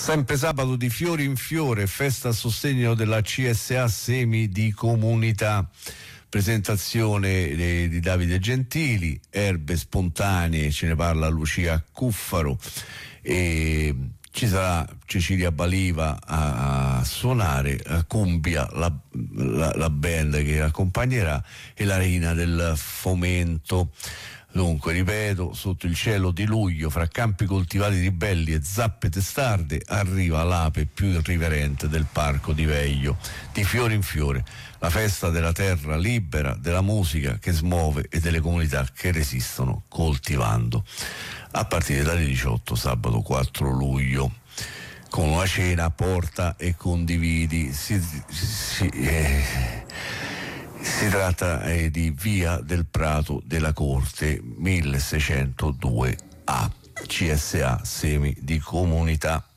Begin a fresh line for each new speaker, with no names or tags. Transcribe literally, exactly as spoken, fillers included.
Sempre sabato di Fiori in Fiore, festa a sostegno della C S A Semi di Comunità. Presentazione di, di Davide Gentili, erbe spontanee, ce ne parla Lucia Cuffaro, e ci sarà Cecilia Baliva a, a suonare, a Cumbia, la, la, la band che accompagnerà, e la Reina del Fomento. Dunque, ripeto, sotto il cielo di luglio, fra campi coltivati di belli e zappe testarde, arriva l'ape più irriverente del parco di Veglio, di Fiore in Fiore, la festa della terra libera, della musica che smuove e delle comunità che resistono coltivando. A partire dalle diciotto, sabato quattro luglio, con una cena porta e condividi. Si, si, eh, Si tratta eh, di Via del Prato della Corte milleseicentodue A, C S A Semi di Comunità.